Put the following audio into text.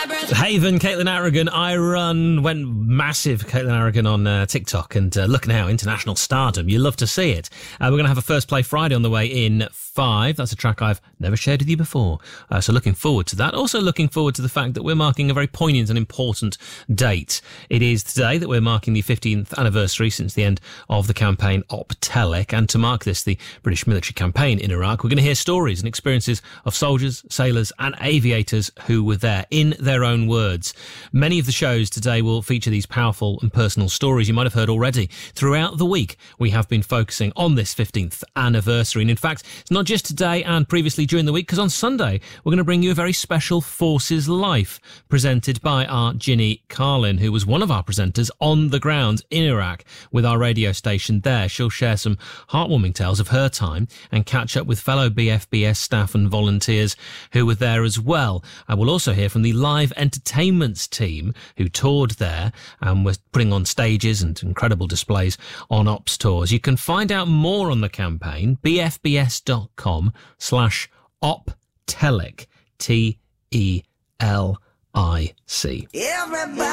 Haven, Caitlin Aragon, I Run, went massive, Caitlin Aragon, on TikTok, and look now, international stardom. You love to see it. We're going to have a First Play Friday on the way in 5. That's a track I've never shared with you before. So looking forward to that. Also looking forward to the fact that we're marking a very poignant and important date. It is today that we're marking the 15th anniversary since the end of the campaign Op Telek. And to mark this, the British military campaign in Iraq, we're going to hear stories and experiences of soldiers, sailors and aviators who were there in their own words. Many of the shows today will feature these powerful and personal stories you might have heard already. Throughout the week, we have been focusing on this 15th anniversary. And in fact, it's not just today and previously during the week, because on Sunday, we're going to bring you a very special Forces Life presented by our Ginny Carlin, who was one of our presenters on the ground in Iraq with our radio station there. She'll share some heartwarming tales of her time and catch up with fellow BFBS staff and volunteers who were there as well. I will also hear from the live entertainments team who toured there and were putting on stages and incredible displays on Ops tours. You can find out more on the campaign, bfbs.com/optelic, TELIC. Everybody